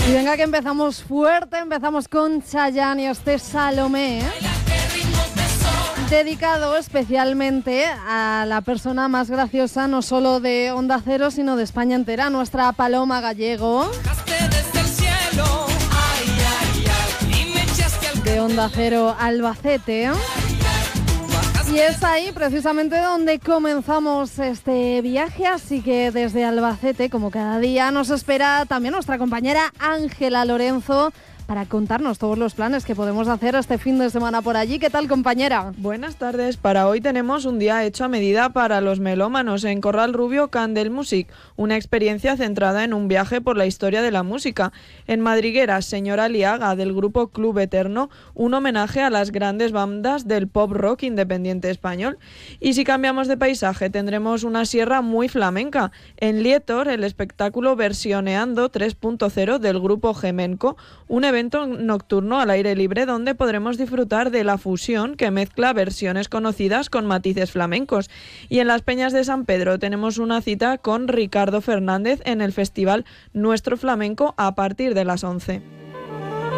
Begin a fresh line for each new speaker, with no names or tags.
Y venga que empezamos fuerte, empezamos con Chayanne y este Salomé, dedicado especialmente a la persona más graciosa no solo de Onda Cero, sino de España entera, nuestra Paloma Gallego, de Onda Cero Albacete. Y es ahí precisamente donde comenzamos este viaje, así que desde Albacete, como cada día, nos espera también nuestra compañera Ángela Lorenzo para contarnos todos los planes que podemos hacer este fin de semana por allí. ¿Qué tal, compañera?
Buenas tardes. Para hoy tenemos un día hecho a medida para los melómanos en Corral Rubio Candel Music, una experiencia centrada en un viaje por la historia de la música. En Madrigueras, Señora Aliaga, del grupo Club Eterno, un homenaje a las grandes bandas del pop rock independiente español. Y si cambiamos de paisaje, tendremos una sierra muy flamenca. En Lietor, el espectáculo Versioneando 3.0 del grupo Gemenco, un evento nocturno al aire libre donde podremos disfrutar de la fusión que mezcla versiones conocidas con matices flamencos. Y en las Peñas de San Pedro tenemos una cita con Ricardo Fernández en el festival Nuestro Flamenco a partir de las 11.